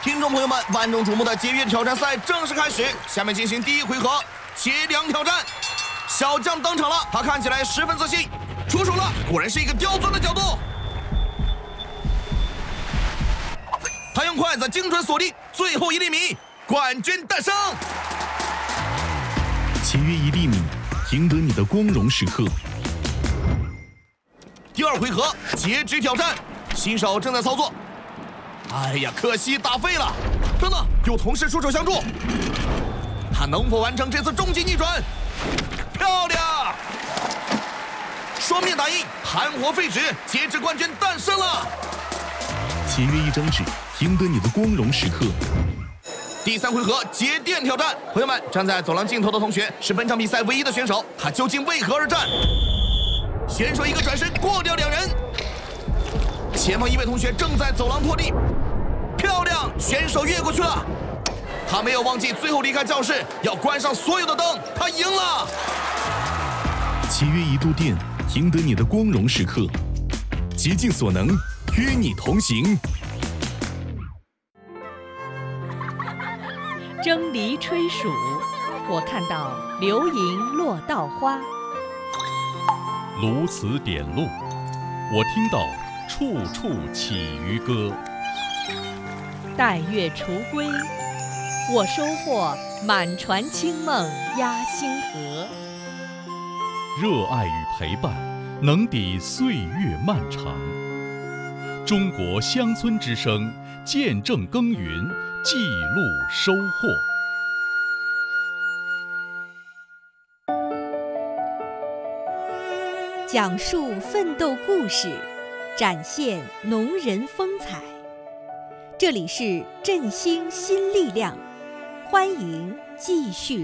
听众朋友们，万众瞩目的节约挑战赛正式开始，下面进行第一回合接粮挑战。小将登场了，他看起来十分自信，出手了，果然是一个刁钻的角度。他用筷子精准锁定最后1厘米，冠军诞生。 节约1厘米，赢得你的光荣时刻。 第二回合截肢挑战，新手正在操作。哎呀，可惜打废了！等等，有同事出手相助，他能否完成这次终极逆转？漂亮！双面打印，含活废纸，截肢冠军诞生了！ 节约1张纸，赢得你的光荣时刻。 第3回合节电挑战，朋友们，站在走廊尽头的同学是本场比赛唯一的选手，他究竟为何而战？选手一个转身过掉2人，前方一位同学正在走廊拖地，漂亮，选手越过去了。他没有忘记最后离开教室要关上所有的灯，他赢了。 节约1度电，赢得你的光荣时刻。竭尽所能，与你同行。 蒸梨吹黍，我看到流萤落稻花。 鸬鹚点路，我听到处处起渔歌。 待月锄归，我收获满船清梦压星河。 热爱与陪伴，能抵岁月漫长。中国乡村之声，见证耕耘，记录收获。 讲述奋斗故事，展现农人风采。这里是振兴新力量，欢迎继续